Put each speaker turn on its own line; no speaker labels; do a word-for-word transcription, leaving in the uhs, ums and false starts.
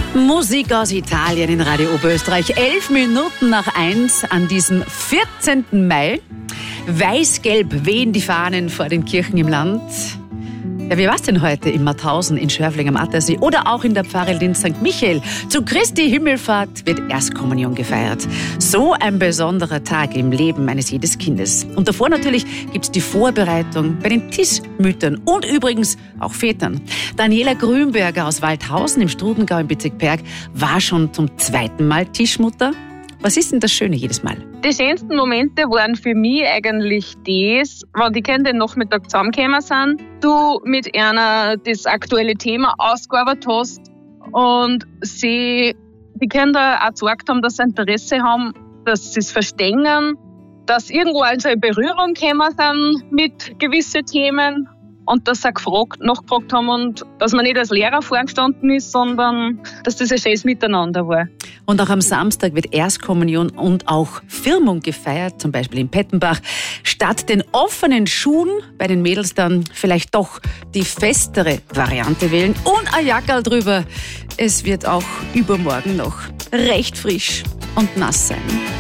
Musik aus Italien in Radio Oberösterreich. Elf Minuten nach eins an diesem vierzehnten Mai. Weiß-gelb wehen die Fahnen vor den Kirchen im Land. Ja, wie war's denn heute in Mauthausen, in Schörfling am Attersee oder auch in der Pfarre Linz Sankt Michael? Zu Christi Himmelfahrt wird Erstkommunion gefeiert. So ein besonderer Tag im Leben eines jedes Kindes. Und davor natürlich gibt's die Vorbereitung bei den Tischmüttern und übrigens auch Vätern. Daniela Grünberger aus Waldhausen im Strudengau im Bezirk Perg war schon zum zweiten Mal Tischmutter. Was ist denn das Schöne jedes Mal?
Die schönsten Momente waren für mich eigentlich das, wenn die Kinder den Nachmittag zusammengekommen sind, du mit einer das aktuelle Thema ausgearbeitet hast und sie, die Kinder auch gesagt haben, dass sie Interesse haben, dass sie es verstehen, dass irgendwo also in Berührung gekommen sind mit gewissen Themen und dass sie gefragt, nachgefragt haben und dass man nicht als Lehrer vorgestanden ist, sondern dass das ein schönes Miteinander war.
Und auch am Samstag wird Erstkommunion und auch Firmung gefeiert, zum Beispiel in Pettenbach. Statt den offenen Schuhen bei den Mädels dann vielleicht doch die festere Variante wählen und ein Jackerl drüber. Es wird auch übermorgen noch recht frisch und nass sein.